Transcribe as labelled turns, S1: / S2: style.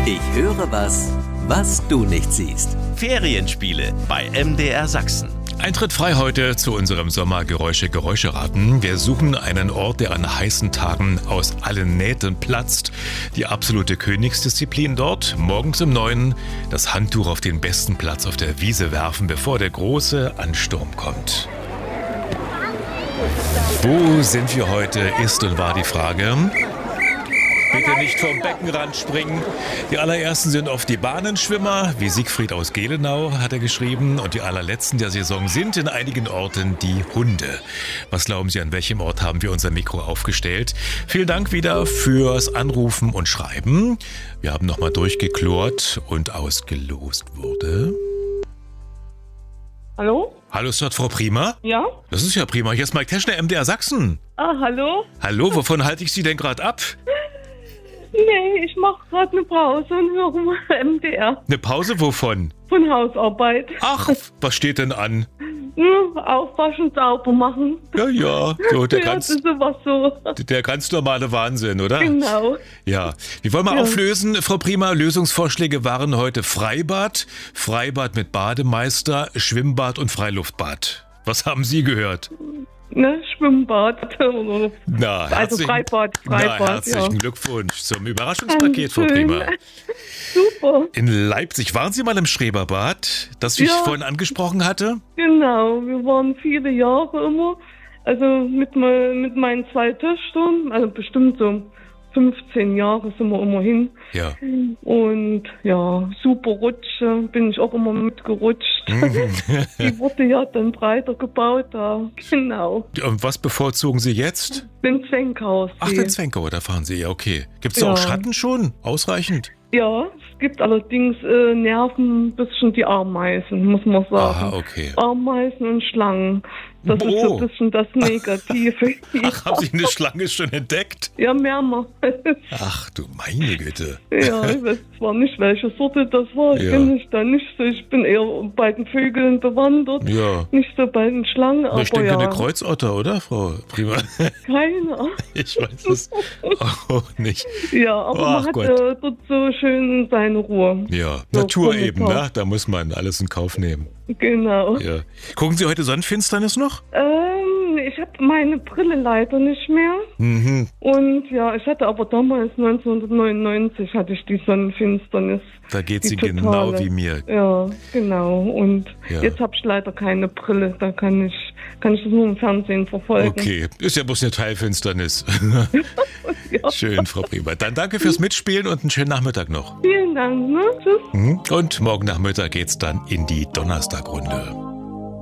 S1: Ich höre was, was du nicht siehst.
S2: Ferienspiele bei MDR Sachsen.
S3: Eintritt frei heute zu unserem Sommergeräusche-Geräuscheraten. Wir suchen einen Ort, der an heißen Tagen aus allen Nähten platzt. Die absolute Königsdisziplin dort. Morgens um 9 das Handtuch auf den besten Platz auf der Wiese werfen, bevor der große Ansturm kommt. Wo sind wir heute, ist und war die Frage. Bitte nicht vom Beckenrand springen. Die allerersten sind oft die Bahnenschwimmer, wie Siegfried aus Gelenau, hat er geschrieben. Und die allerletzten der Saison sind in einigen Orten die Hunde. Was glauben Sie, an welchem Ort haben wir unser Mikro aufgestellt? Vielen Dank wieder fürs Anrufen und Schreiben. Wir haben nochmal durchgeklort und ausgelost wurde.
S4: Hallo?
S3: Hallo, ist das Frau Prima?
S4: Ja?
S3: Das ist ja prima. Hier ist Mike Teschner, MDR Sachsen.
S4: Ah, hallo?
S3: Hallo, wovon halte ich Sie denn gerade ab?
S4: Nee, ich mache gerade eine Pause und höre mal MDR.
S3: Eine Pause wovon?
S4: Von Hausarbeit.
S3: Ach, was steht denn an?
S4: Aufwaschen, sauber machen.
S3: Ja, so der
S4: Ja, das ist sowas so.
S3: der ganz normale Wahnsinn, oder?
S4: Genau.
S3: Ja, wir wollen mal auflösen, Frau Prima. Lösungsvorschläge waren heute Freibad, Freibad mit Bademeister, Schwimmbad und Freiluftbad. Was haben Sie gehört?
S4: Ne, Schwimmbad.
S3: Also
S4: Freibad.
S3: Herzlichen Glückwunsch zum Überraschungspaket, Frau Prima.
S4: Super.
S3: In Leipzig, waren Sie mal im Schreberbad, das ich vorhin angesprochen hatte?
S4: Genau, wir waren viele Jahre immer. Also mit meinen 2 Töchtern, also bestimmt so 15 Jahre sind wir immer hin.
S3: Ja.
S4: Und ja, super Rutsche, bin ich auch immer mitgerutscht. Die wurde ja dann breiter gebaut da, genau.
S3: Und was bevorzugen Sie jetzt?
S4: Den Zwenkaussee.
S3: Ach, den Zwenkau, da fahren Sie, ja, okay. Gibt es da auch Schatten schon? Ausreichend?
S4: Ja, es gibt allerdings nerven ein bisschen die Ameisen, muss man sagen.
S3: Aha, okay.
S4: Ameisen und Schlangen. Das ist so ein bisschen das Negative.
S3: Ach, haben Sie eine Schlange schon entdeckt?
S4: Ja, mehrmals.
S3: Ach du meine Güte.
S4: Ja, ich weiß zwar nicht, welche Sorte das war. Ich kenne mich da nicht so. Ich bin eher bei den Vögeln bewandert.
S3: Ja.
S4: Nicht so bei den Schlangen, aber
S3: ich denke eine Kreuzotter, oder, Frau Prima?
S4: Keine Ahnung.
S3: Ich weiß es auch nicht.
S4: Ja, aber man hat dort so schön seine Ruhe.
S3: Ja,
S4: so
S3: Natur eben, ne? Da muss man alles in Kauf nehmen.
S4: Genau.
S3: Ja. Gucken Sie heute Sonnenfinsternis noch?
S4: Ich habe meine Brille leider nicht mehr.
S3: Mhm.
S4: Und ja, ich hatte aber damals 1999 hatte ich die Sonnenfinsternis.
S3: Da geht sie genau wie mir.
S4: Ja, genau. Und jetzt habe ich leider keine Brille. Da kann ich das nur im Fernsehen verfolgen.
S3: Okay, ist ja bloß eine Teilfinsternis. Schön, Frau Prima. Dann danke fürs Mitspielen und einen schönen Nachmittag noch.
S4: Vielen Dank, ne? Tschüss.
S3: Und morgen Nachmittag geht's dann in die Donnerstagrunde.